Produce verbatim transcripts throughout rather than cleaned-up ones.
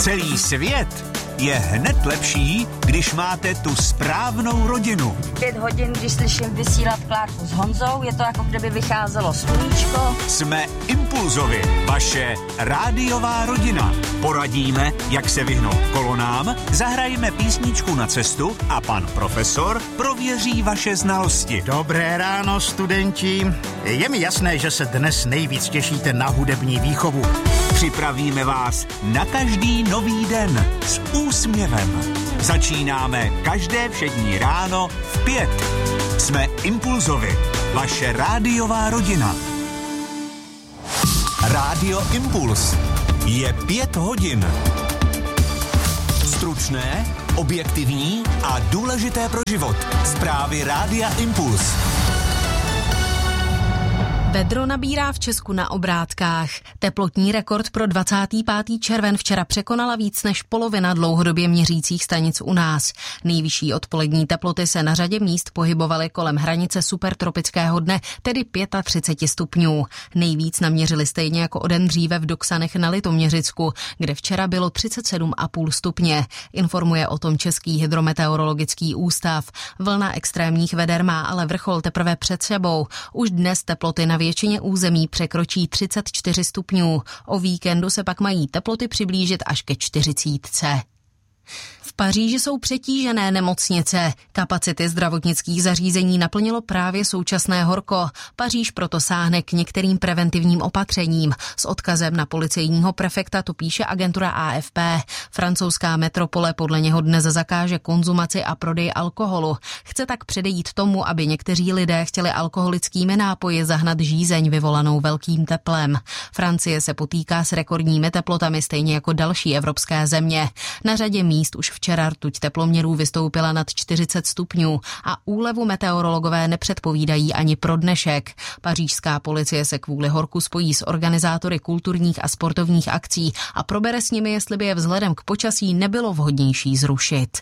Celý svět je hned lepší, když máte tu správnou rodinu. Pět hodin, když slyším vysílat Klárku s Honzou, je to jako kdyby vycházelo sluníčko. Jsme Impulzovi, vaše rádiová rodina. Poradíme, jak se vyhnout kolonám, zahrajeme písničku na cestu a pan profesor prověří vaše znalosti. Dobré ráno, studenti. Je mi jasné, že se dnes nejvíc těšíte na hudební výchovu. Připravíme vás na každý nový den s úsměvem. Začínáme každé všední ráno v pět. Jsme Impulzovi, vaše rádiová rodina. Rádio Impuls. Je pět hodin. Stručné, objektivní a důležité pro život. Zprávy Rádia Impuls. Vedro nabírá v Česku na obrátkách. Teplotní rekord pro dvacátý pátý červen včera překonala víc než polovina dlouhodobě měřících stanic u nás. Nejvyšší odpolední teploty se na řadě míst pohybovaly kolem hranice supertropického dne, tedy třicet pět stupňů. Nejvíc naměřili stejně jako o den dříve v Doksanech na Litoměřicku, kde včera bylo třicet sedm celá pět stupně. Informuje o tom Český hydrometeorologický ústav. Vlna extrémních veder má ale vrchol teprve před sebou. Už dnes teploty na většině území překročí třicet čtyři stupňů. O víkendu se pak mají teploty přiblížit až ke čtyřicítce. V Paříži jsou přetížené nemocnice. Kapacity zdravotnických zařízení naplnilo právě současné horko. Paříž proto sáhne k některým preventivním opatřením. S odkazem na policejního prefekta to píše agentura A F P. Francouzská metropole podle něho dnes zakáže konzumaci a prodej alkoholu. Chce tak předejít tomu, aby někteří lidé chtěli alkoholickými nápoji zahnat žízeň vyvolanou velkým teplem. Francie se potýká s rekordními teplotami stejně jako další evropské země. Na řadě míst už včera rtuť teploměrů vystoupila nad čtyřicet stupňů a úlevu meteorologové nepředpovídají ani pro dnešek. Pařížská policie se kvůli horku spojí s organizátory kulturních a sportovních akcí a probere s nimi, jestli by je vzhledem k počasí nebylo vhodnější zrušit.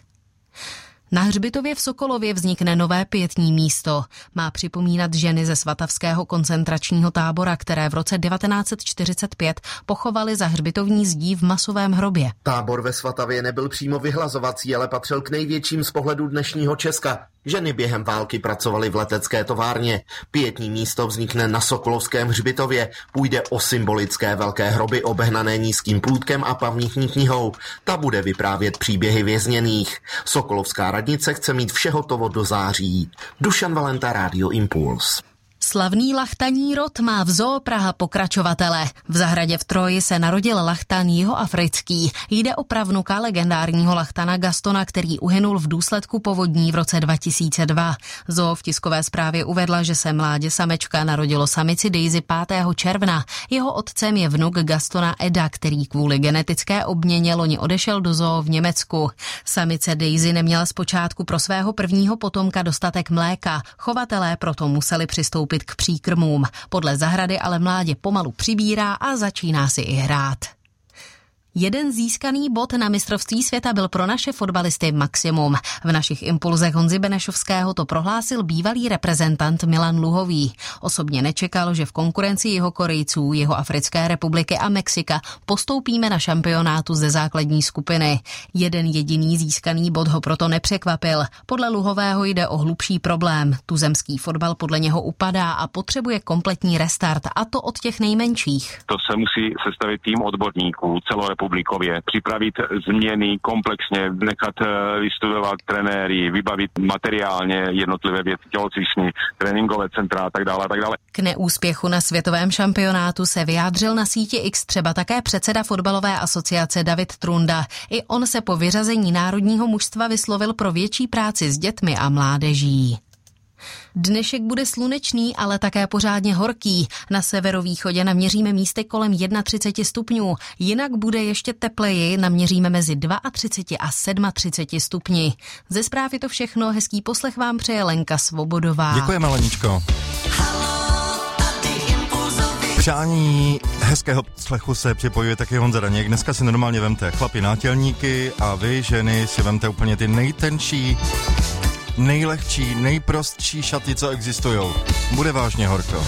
Na hřbitově v Sokolově vznikne nové pietní místo. Má připomínat ženy ze svatavského koncentračního tábora, které v roce devatenáct set čtyřicet pět pochovali za hřbitovní zdí v masovém hrobě. Tábor ve Svatavě nebyl přímo vyhlazovací, ale patřil k největším z pohledu dnešního Česka. Ženy během války pracovaly v letecké továrně. Pietní místo vznikne na Sokolovském hřbitově. Půjde o symbolické velké hroby obehnané nízkým plůtkem a pamětní knihou. Ta bude vyprávět příběhy vězněných. Sokolovská radnice chce mít vše hotovo do září. Dušan Valenta, Rádio Impuls. Slavný lachtaní rod má v Zoo Praha pokračovatele. V zahradě v Troji se narodil lachtan jihoafrický. Jde o pravnuka legendárního lachtana Gastona, který uhynul v důsledku povodní v roce dva tisíce dva. Zoo v tiskové zprávě uvedla, že se mládě samečka narodilo samici Daisy pátého června. Jeho otcem je vnuk Gastona Eda, který kvůli genetické obměně loni odešel do zoo v Německu. Samice Daisy neměla zpočátku pro svého prvního potomka dostatek mléka. Chovatelé proto museli přistoupit k příkrmům. Podle zahrady ale mládě pomalu přibírá a začíná si i hrát. Jeden získaný bod na mistrovství světa byl pro naše fotbalisty maximum. V našich impulzech Honzy Benešovského to prohlásil bývalý reprezentant Milan Luhový. Osobně nečekal, že v konkurenci Jihokorejců, Jihoafrické republiky a Mexika postoupíme na šampionátu ze základní skupiny. Jeden jediný získaný bod ho proto nepřekvapil. Podle Luhového jde o hlubší problém. Tuzemský fotbal podle něho upadá a potřebuje kompletní restart, a to od těch nejmenších. To se musí sestavit tým odborníků celorepublikově. Publikově, připravit změny komplexně, nechat vystudovat trenéry, vybavit materiálně jednotlivé věci, tělocvičny, tréninkové centra a tak dále, a tak dále. K neúspěchu na světovém šampionátu se vyjádřil na síti X třeba také předseda fotbalové asociace David Trunda. I on se po vyřazení národního mužstva vyslovil pro větší práci s dětmi a mládeží. Dnešek bude slunečný, ale také pořádně horký. Na severovýchodě naměříme místy kolem třicet jedna stupňů. Jinak bude ještě tepleji, naměříme mezi třicet dva a třicet sedm stupni. Ze zpráv je to všechno, hezký poslech vám přeje Lenka Svobodová. Děkujeme, Leničko. Přání hezkého slechu se připojuje taky Honza Daněk. Dneska si normálně vemte chlapi nátělníky a vy ženy si vemte úplně ty nejtenčí, nejlehčí, nejprostší šaty, co existujou. Bude vážně horko.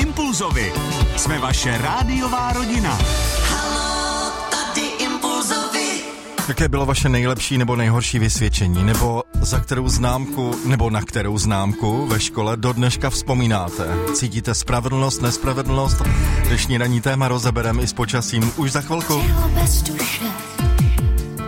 Impulzovi. Jsme vaše rádiová rodina. Haló, tady Impulzovi. Jaké bylo vaše nejlepší nebo nejhorší vysvědčení? Nebo za kterou známku, nebo na kterou známku ve škole do dneška vzpomínáte? Cítíte spravedlnost, nespravedlnost? Dnešní ranní téma rozebereme i s počasím už za chvilku.